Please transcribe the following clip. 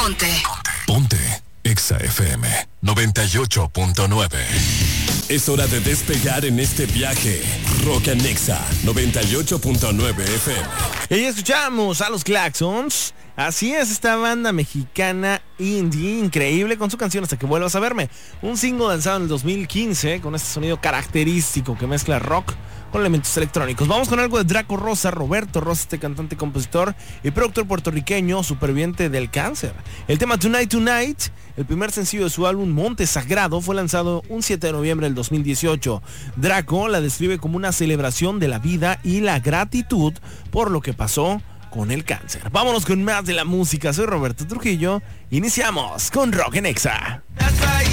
Ponte Exa FM 98.9. Es hora de despegar en este viaje. Rock and Exa 98.9 FM. Y escuchamos a los Klaxons. Así es, esta banda mexicana indie increíble con su canción Hasta que vuelvas a verme. Un single lanzado en el 2015 con este sonido característico que mezcla rock con elementos electrónicos. Vamos con algo de Draco Rosa. Roberto Rosa, este cantante, compositor y productor puertorriqueño, superviviente del cáncer. El tema Tonight Tonight, el primer sencillo de su álbum Monte Sagrado, fue lanzado un 7 de noviembre del 2018. Draco la describe como una celebración de la vida y la gratitud por lo que pasó con el cáncer. Vámonos con más de la música. Soy Roberto Trujillo. Iniciamos con Rock en Exa.